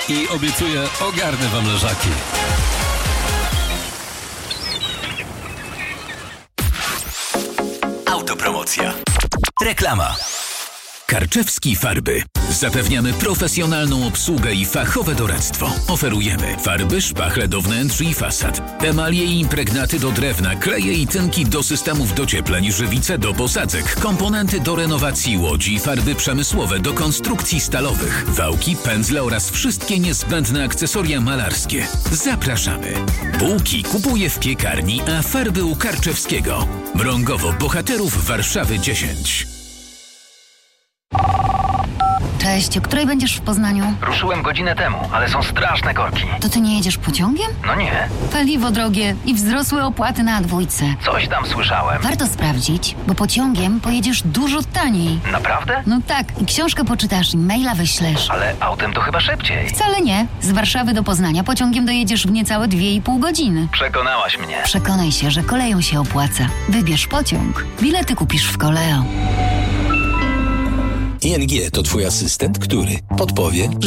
i obiecuję, ogarnę wam leżaki. Autopromocja. Reklama. Karczewski Farby. Zapewniamy profesjonalną obsługę i fachowe doradztwo. Oferujemy farby, szpachle do wnętrz i fasad, emalie i impregnaty do drewna, kleje i tynki do systemów dociepleń, żywice do posadzek, komponenty do renowacji łodzi, farby przemysłowe do konstrukcji stalowych, wałki, pędzle oraz wszystkie niezbędne akcesoria malarskie. Zapraszamy. Bułki kupuję w piekarni, a farby u Karczewskiego. Mrągowo Bohaterów Warszawy 10. Cześć, o której będziesz w Poznaniu? Ruszyłem godzinę temu, ale są straszne korki. To ty nie jedziesz pociągiem? No nie. Paliwo drogie i wzrosłe opłaty na A2. Coś tam słyszałem. Warto sprawdzić, bo pociągiem pojedziesz dużo taniej. Naprawdę? No tak, i książkę poczytasz, i maila wyślesz. Ale autem to chyba szybciej. Wcale nie. Z Warszawy do Poznania pociągiem dojedziesz w niecałe 2,5 godziny. Przekonałaś mnie. Przekonaj się, że koleją się opłaca. Wybierz pociąg. Bilety kupisz w Koleo. ING to twój asystent, który podpowie,